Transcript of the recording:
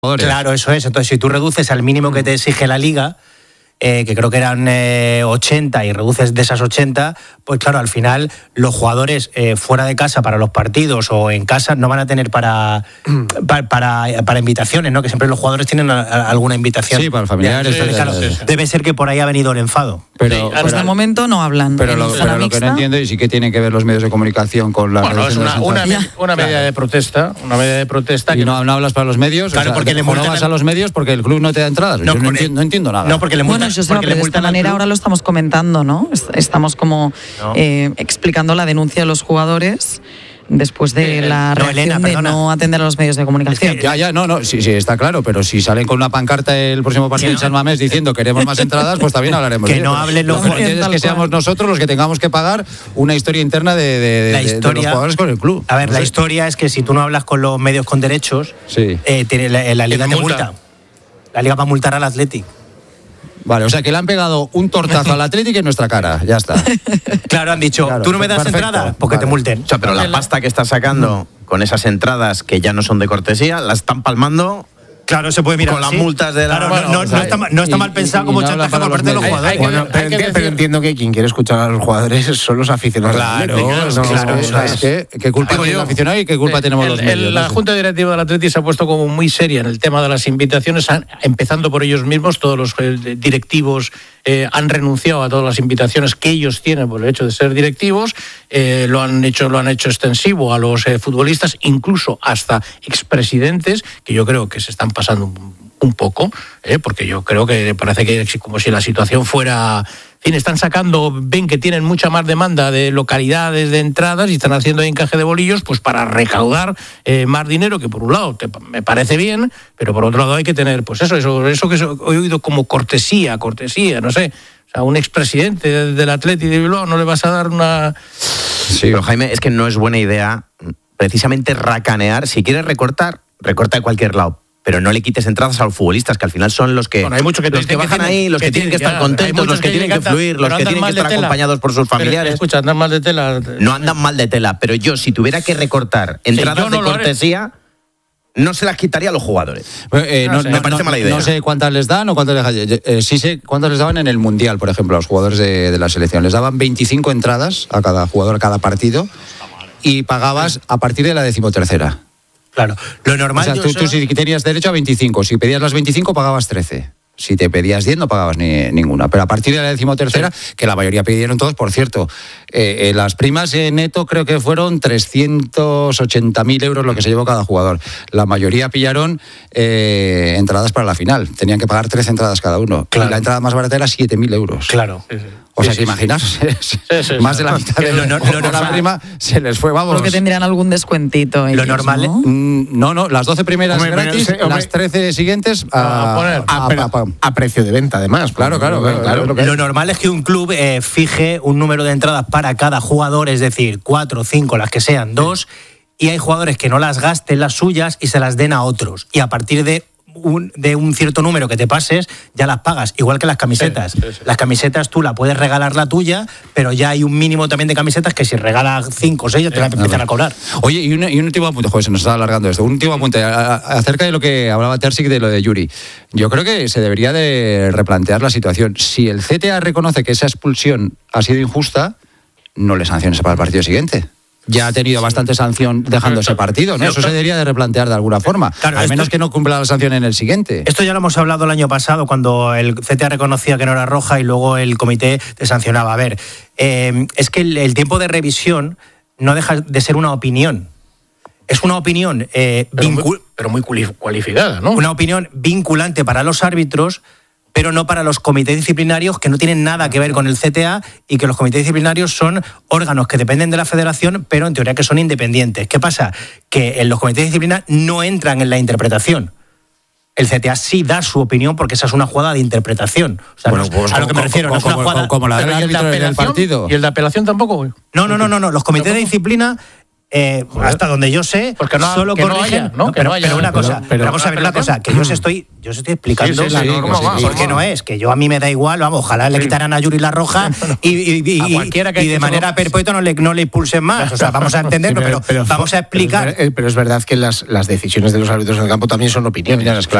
Claro, eso es. Entonces, si tú reduces al mínimo que te exige la Liga, que creo que eran 80, y reduces de esas 80, pues claro, al final los jugadores fuera de casa para los partidos o en casa no van a tener para invitaciones, ¿no? Que siempre los jugadores tienen alguna invitación. Sí, para familiares. Entonces, claro, debe ser que por ahí ha venido el enfado. Pero hasta el momento no hablan. Pero lo que no entiendo, y sí que tienen que ver los medios de comunicación con la reducción de una medida de protesta. Una medida de protesta. ¿Y no hablas para los medios? Claro, porque le multan. ¿No vas a los medios porque el club no te da entradas? No, no entiendo nada. No, porque le multan. Bueno, de esta manera ahora lo estamos comentando, ¿no? Estamos como explicando la denuncia de los jugadores después de la reacción de no atender a los medios de comunicación. Sí, está claro, pero si salen con una pancarta el próximo partido en San Mamés diciendo queremos más entradas, pues también hablaremos. Que no hablen los jugadores. Que seamos nosotros los que tengamos que pagar una historia interna de los jugadores con el club. A ver, la historia es que si tú no hablas con los medios con derechos, la Liga te multa. La Liga va a multar al Athletic. Vale, o sea que le han pegado un tortazo al Atlético en nuestra cara, ya está. Claro, han dicho, tú no me das entrada, porque te multen. O sea, pero la pasta que está sacando con esas entradas que ya no son de cortesía, la están palmando. Claro, se puede mirar con las multas de la... Claro, no está mal pensado como chantaje por parte de los jugadores. Pero entiendo que quien quiere escuchar a los jugadores son los aficionados. Claro. Es que ¿qué culpa tiene el aficionado y qué culpa tenemos los medios? La Junta Directiva del Atleti se ha puesto como muy seria en el tema de las invitaciones, empezando por ellos mismos. Todos los directivos han renunciado a todas las invitaciones que ellos tienen por el hecho de ser directivos. Lo han hecho extensivo a los futbolistas, incluso hasta expresidentes, que yo creo que se están pasando un poco, porque yo creo que parece que como si la situación fuera... En fin, están sacando, ven que tienen mucha más demanda de localidades, de entradas, y están haciendo encaje de bolillos pues para recaudar más dinero, que por un lado me parece bien, pero por otro lado hay que tener pues eso que he oído como cortesía, no sé. O sea, un expresidente del Atleti de Bilbao no le vas a dar una... Sí, pero Jaime, es que no es buena idea precisamente racanear. Si quieres recorta de cualquier lado, pero no le quites entradas a los futbolistas, que al final son los que, los que bajan ahí, los que tienen que estar contentos, los que tienen que fluir, los que tienen que estar acompañados por sus familiares. Escucha, andan mal de tela. No andan mal de tela, pero yo, si tuviera que recortar entradas de cortesía, no se las quitaría a los jugadores. Me parece mala idea. No sé cuántas les dan o cuántas sí sé cuántas les daban en el Mundial, por ejemplo, a los jugadores de la selección. Les daban 25 entradas a cada jugador, a cada partido, y pagabas a partir de la 13ª. Claro, lo normal... O sea, tú si tenías derecho a 25, si pedías las 25 pagabas 13. Si te pedías 10 no pagabas ninguna. Pero a partir de la 13ª, que la mayoría pidieron todos, por cierto, las primas neto creo que fueron 380.000 euros lo que se llevó cada jugador. La mayoría pillaron entradas para la final. Tenían que pagar 13 entradas cada uno. Claro. Y la entrada más barata era 7.000 euros. Claro. O sea, ¿te imaginas? Más de la mitad de la prima se les fue, vamos. Creo que tendrían algún descuentito ellos, lo normal, ¿no? No, las 12 primeras gratis, las 13 siguientes a precio de venta, además. Claro. Lo normal es que un club fije un número de entradas para cada jugador, es decir, 4 o 5, las que sean, 2, y hay jugadores que no las gasten las suyas y se las den a otros. Y a partir de un cierto número que te pases, ya las pagas, igual que las camisetas. Sí. Las camisetas tú la puedes regalar la tuya, pero ya hay un mínimo también de camisetas que si regalas 5 o 6 ya te las empiezan a cobrar. Oye, y un último apunte, joder, se nos está alargando esto. Un último apunte acerca de lo que hablaba Terzic de lo de Yuri. Yo creo que se debería de replantear la situación. Si el CTA reconoce que esa expulsión ha sido injusta, no le sanciones para el partido siguiente. Ya ha tenido bastante sanción dejando ese partido, ¿no? Eso se debería de replantear de alguna forma. Claro, al menos que no cumpla la sanción en el siguiente. Esto ya lo hemos hablado el año pasado, cuando el CTA reconocía que no era roja y luego el comité te sancionaba. A ver, es que el tiempo de revisión no deja de ser una opinión. Es una opinión pero muy cualificada, ¿no? Una opinión vinculante para los árbitros, pero no para los comités disciplinarios, que no tienen nada que ver con el CTA, y que los comités disciplinarios son órganos que dependen de la federación, pero en teoría que son independientes. ¿Qué pasa? Que en los comités disciplinarios no entran en la interpretación. El CTA sí da su opinión porque esa es una jugada de interpretación. O sea, bueno, pues, a lo que me refiero, no es una jugada... Como la del árbitro del partido. ¿Y el de apelación tampoco? No. Los comités de disciplina hasta donde yo sé, solo corrigen. Pero una cosa, vamos a ver una cosa, que yo os estoy explicando por qué no es, que yo a mí me da igual, vamos, ojalá le quitaran a Yuri la roja y de manera perpetua no le impulsen más. O sea, vamos a entenderlo, pero vamos a explicar. Pero es verdad que las decisiones de los árbitros en el campo también son opiniones.